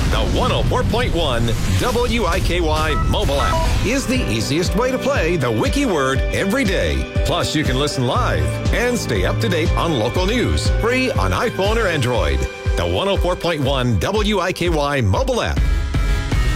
The 104.1 WIKY mobile app is the easiest way to play the Wiki Word every day. Plus, you can listen live and stay up to date on local news, free on iPhone or Android. The 104.1 WIKY mobile app.